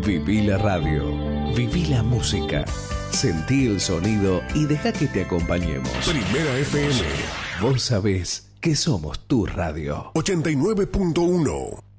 Viví la radio, viví la música, sentí el sonido y deja que te acompañemos. Primera FM. Vos sabés que somos tu radio. 89.1.